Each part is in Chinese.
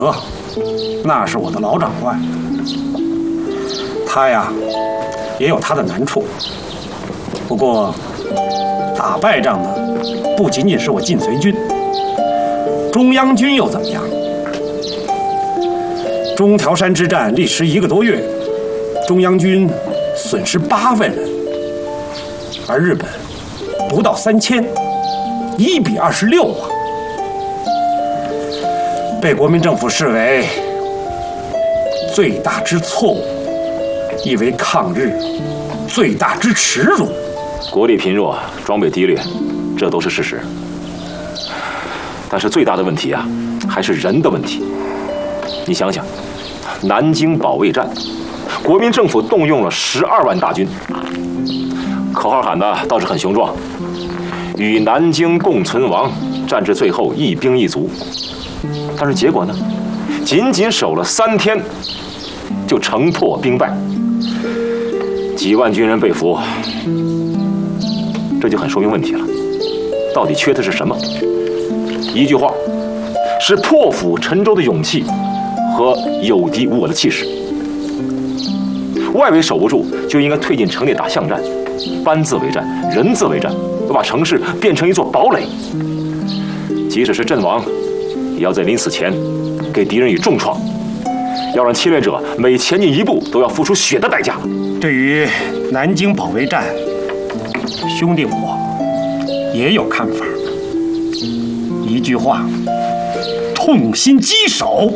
那是我的老长官，他呀也有他的难处。不过打败仗的不仅仅是我晋绥军，中央军又怎么样？中条山之战历时1个多月，中央军损失8万人，而日本不到3000，1比26啊！被国民政府视为最大之错误，亦为抗日最大之耻辱。 国力贫弱，装备低劣，这都是事实。但是最大的问题啊，还是人的问题。你想想，南京保卫战，国民政府动用了12万大军，口号喊的倒是很雄壮，与南京共存亡，战至最后一兵一卒。但是结果呢，仅仅守了3天，就城破兵败，几万军人被俘，这就很说明问题了。到底缺的是什么？一句话，是破釜沉舟的勇气和有敌无我的气势。外围守不住，就应该退进城内打巷战，班自为战，人自为战，要把城市变成一座堡垒。即使是阵亡，也要在临死前给敌人以重创，要让侵略者每前进一步都要付出血的代价。 对于南京保卫战，兄弟我也有看法。一句话，痛心疾首。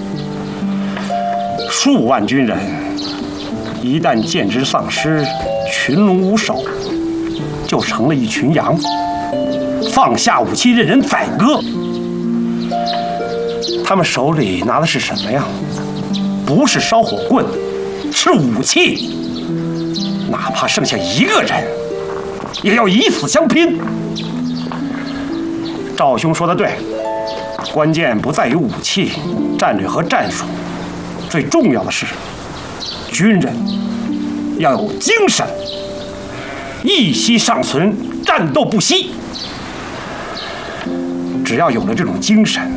数万军人一旦见之丧失，群龙无首，就成了一群羊，放下武器任人宰割。他们手里拿的是什么呀？不是烧火棍，是武器。哪怕剩下1个人，也要以死相拼。赵兄说的对，关键不在于武器、战略和战术，最重要的是军人要有精神，一息尚存，战斗不息。只要有了这种精神，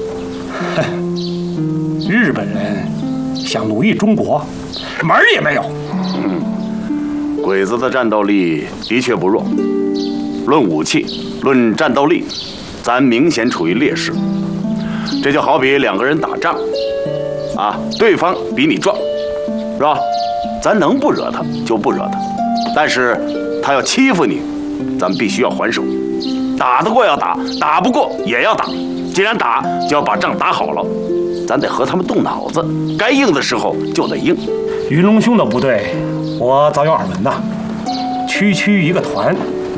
日本人想奴役中国，门儿也没有。 鬼子的战斗力的确不弱，论武器，论战斗力，咱明显处于劣势。这就好比2个人打仗，啊，对方比你壮，是吧？咱能不惹他就不惹他，但是他要欺负你，咱必须要还手。打得过要打，打不过也要打。既然打，就要把仗打好了。咱得和他们动脑子，该硬的时候就得硬。 云龙兄的部队，我早有耳闻呐，区一个团。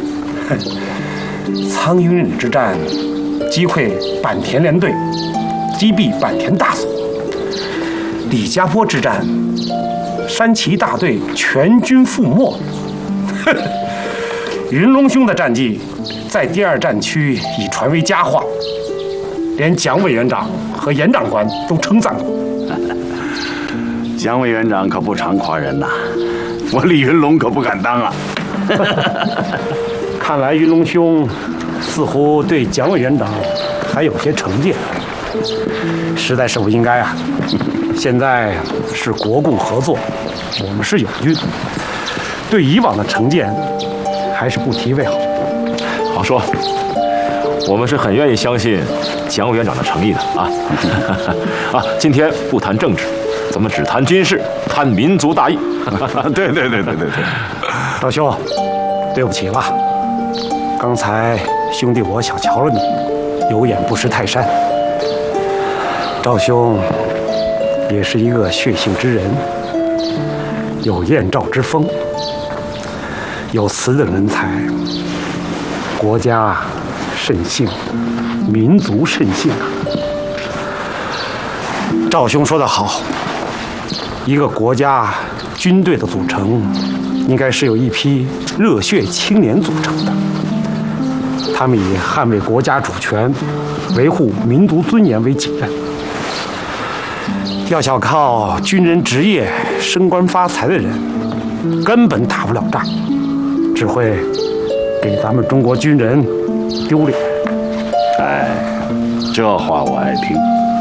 苍云岭之战，击溃坂田联队，击毙坂田大佐；李家坡之战，山崎大队全军覆没。云龙兄的战绩，在第2战区已传为佳话，连蒋委员长和严长官都称赞过。 蒋委员长可不常夸人呐，我李云龙可不敢当啊。 看来云龙兄似乎对蒋委员长还有些成见，实在是不应该啊。现在是国共合作，我们是友军，对以往的成见还是不提为好。 好说，我们是很愿意相信蒋委员长的诚意的啊。啊，今天不谈政治，咱们只谈军事，谈民族大义。 对。 老兄，对不起了，刚才兄弟我小瞧了你，有眼不识泰山。赵兄也是一个血性之人，有燕赵之风，有此等人才，国家甚幸，民族甚幸啊！赵兄说得好，一个国家军队的组成，应该是由一批热血青年组成的。他们以捍卫国家主权、维护民族尊严为己任。要想靠军人职业升官发财的人，根本打不了仗，只会给咱们中国军人丢脸。 哎，这话我爱听。